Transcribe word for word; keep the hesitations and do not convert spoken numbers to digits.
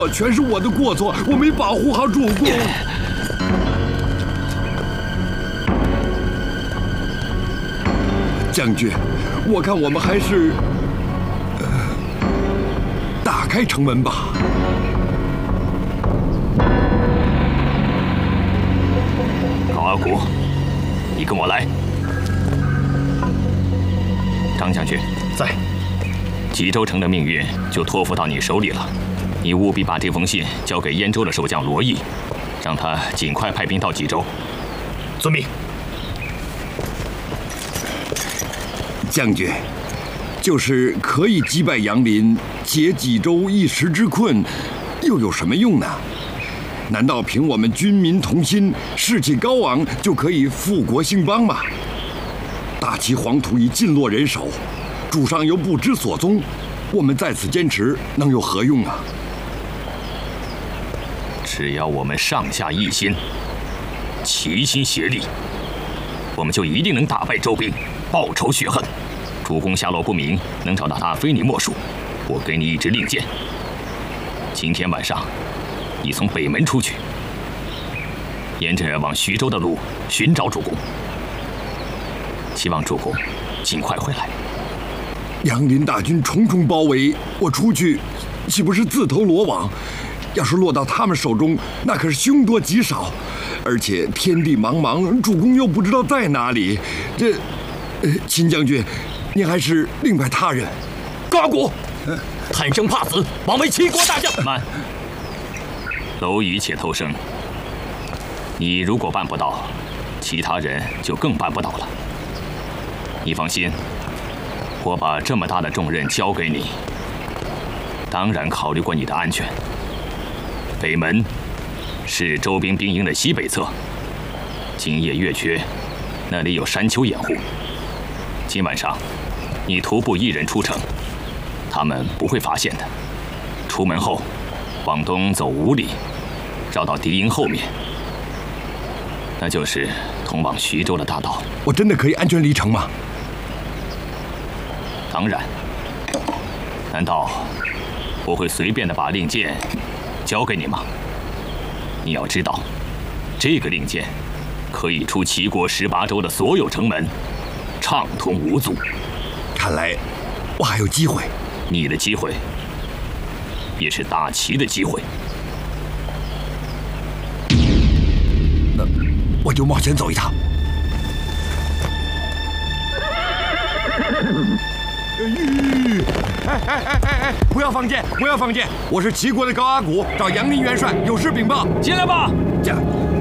全是我的过错，我没保护好主公。将军，我看我们还是，呃，打开城门吧。 高阿骨，你跟我来。张将军在。 吉州城的命运就托付到你手里了。 你务必把这封信交给燕州的守将罗毅，让他尽快派兵到济州。 遵命。 将军，就是可以击败杨林，解济州一时之困，又有什么用呢？难道凭我们军民同心、士气高昂就可以富国兴邦吗？大齐黄土已尽落人手，主上又不知所踪，我们在此坚持，能有何用啊？ 只要我们上下一心，齐心协力，我们就一定能打败周兵，报仇雪恨。主公下落不明，能找到他非你莫属。我给你一支令箭，今天晚上，你从北门出去，沿着往徐州的路寻找主公。希望主公尽快回来。 杨林大军重重包围，我出去，岂不是自投罗网？ 要是落到他们手中，那可是凶多吉少，而且天地茫茫，主公又不知道在哪里。这，呃，秦将军，您还是另派他人。 高阿骨，贪生怕死，枉为齐国大将。 慢，蝼蚁且偷生。你如果办不到，其他人就更办不到了。你放心，我把这么大的重任交给你，当然考虑过你的安全。 北门是周兵兵营的西北侧，今夜月缺，那里有山丘掩护。今晚上，你徒步一人出城，他们不会发现的。出门后，往东走五里，绕到敌营后面，那就是通往徐州的大道。 我真的可以安全离城吗？ 当然。难道我会随便的把令箭 交给你吗？你要知道，这个令箭可以出齐国十八州的所有城门，畅通无阻。 看来我还有机会。 你的机会，也是大齐的机会。 那我就冒险走一趟。哎哎哎哎哎！不要放箭！不要放箭！我是齐国的高阿骨，找杨林元帅，有事禀报。 进来吧。 这。